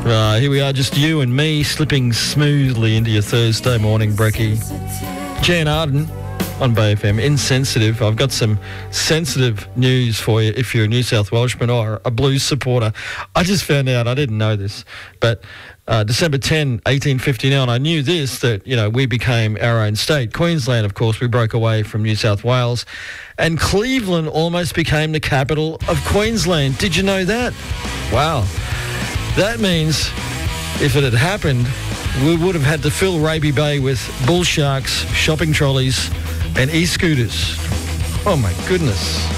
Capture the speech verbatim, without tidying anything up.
Uh, here we are, just you and me, slipping smoothly into your Thursday morning brekkie. Jan Arden on Bay F M, Insensitive. I've got some sensitive news for you if you're a New South Welshman or a Blues supporter. I just found out, I didn't know this, but uh, December tenth, eighteen fifty-nine, I knew this, that, you know, we became our own state. Queensland, of course, we broke away from New South Wales, and Cleveland almost became the capital of Queensland. Did you know that? Wow. That means if it had happened, we would have had to fill Raby Bay with bull sharks, shopping trolleys and e-scooters. Oh, my goodness.